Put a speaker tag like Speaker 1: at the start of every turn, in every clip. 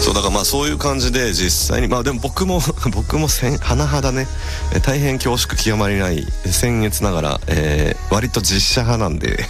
Speaker 1: そうだからまあそういう感じで実際にまあでも僕も甚だね大変恐縮極まりない僭越ながら、割と実写派なんで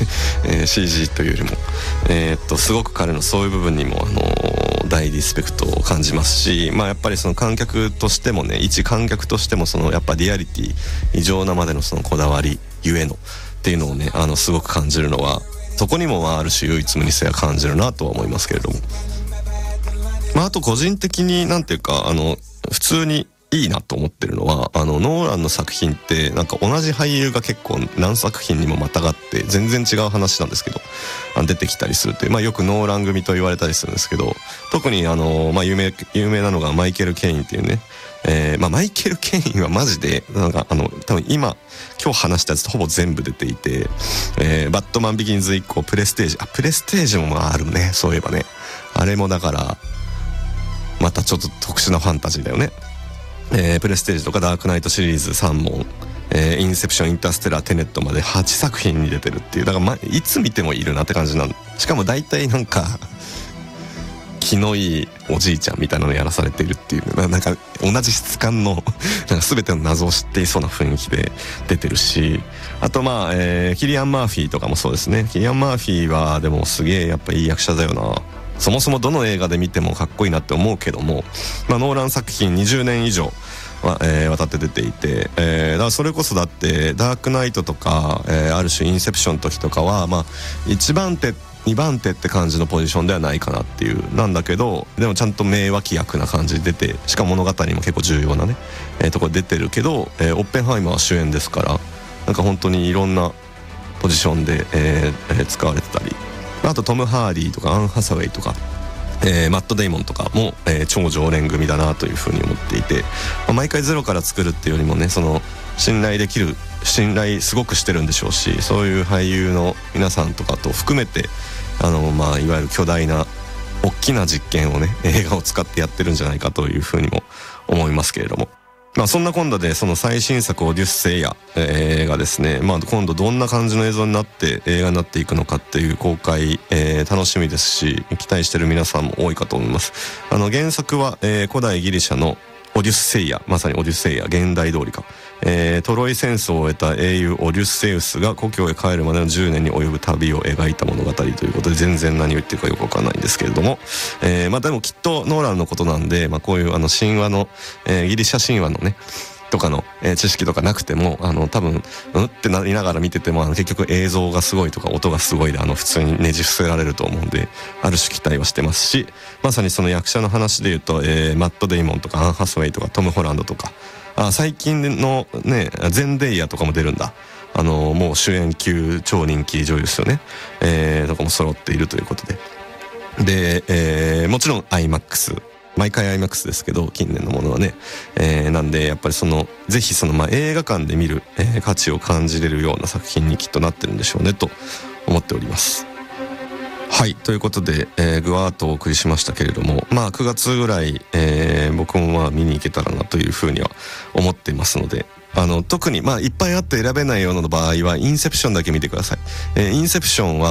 Speaker 1: CG というよりもすごく彼のそういう部分にも大リスペクトを感じますし、まあやっぱりその観客としてもね、一観客としてもそのやっぱリアリティ異常なまでのそのこだわりゆえのっていうのをねすごく感じるのは、そこにもある種唯一無二性は感じるなとは思いますけれども、まああと個人的になんていうか普通にいいなと思ってるのはノーランの作品ってなんか同じ俳優が結構何作品にもまたがって全然違う話なんですけど出てきたりするって、まあよくノーラン組と言われたりするんですけど、特にまあ有名なのがマイケル・ケインっていうね、まあマイケル・ケインはマジでなんか多分今日話したやつとほぼ全部出ていて、バットマンビギンズ以降プレステージもまああるね、そういえばね、あれもだからまたちょっと特殊なファンタジーだよね。プレステージとかダークナイトシリーズ3問、インセプション、インターステラー、テネットまで8作品に出てるっていう、だからいつ見てもいるなって感じなん。しかも大体なんか気のいいおじいちゃんみたいなのやらされているっていう、なんか同じ質感のなんか全ての謎を知っていそうな雰囲気で出てるし、あとまあ、キリアン・マーフィーとかもそうですね。キリアン・マーフィーはでもすげえやっぱいい役者だよな。そもそもどの映画で見てもかっこいいなって思うけども、まあ、ノーラン作品20年以上は、渡って出ていて、だからそれこそだってダークナイトとか、ある種インセプションの時とかはまあ1番手2番手って感じのポジションではないかなっていうなんだけど、でもちゃんと名脇役な感じで出て、しかも物語にも結構重要なね、ところ出てるけど、オッペンハイマーは主演ですから、なんか本当にいろんなポジションで、使われてたり、あとトム・ハーディとかアン・ハサウェイとか、マット・デイモンとかも、超常連組だなというふうに思っていて、毎回ゼロから作るっていうよりもね、その信頼すごくしてるんでしょうし、そういう俳優の皆さんとかと含めてまあいわゆる巨大な大きな実験をね映画を使ってやってるんじゃないかというふうにも思いますけれども、まあそんな今度でその最新作オデュッセイア、がですね、まあ今度どんな感じの映像になって映画になっていくのかっていう公開、楽しみですし、期待してる皆さんも多いかと思います。原作は、古代ギリシャのオデュッセイア、まさにオデュッセイア現代通りか、トロイ戦争を終えた英雄オデュッセウスが故郷へ帰るまでの10年に及ぶ旅を描いた物語ということで、全然何を言ってるかよくわかんないんですけれども、まあでもきっとノーランのことなんで、まあこういう神話の、ギリシャ神話のねとかの、知識とかなくても多分ってなりながら見てても結局映像がすごいとか音がすごいで普通にねじ伏せられると思うんで、ある種期待はしてますし、まさにその役者の話で言うと、マット・デイモンとかアン・ハサウェイとかトム・ホランドとか、最近のねゼンデイヤとかも出るんだ。もう主演級超人気女優ですよね、とかも揃っているということで、もちろん IMAX、毎回 IMAX ですけど近年のものはね、なんでやっぱりぜひまあ映画館で見る、価値を感じれるような作品にきっとなってるんでしょうねと思っております。はい、ということで、ぐわーっとお送りしましたけれども、まあ9月ぐらい、僕もまあ見に行けたらなというふうには思っていますので、特にまあいっぱいあって選べないような場合はインセプションだけ見てください。インセプションは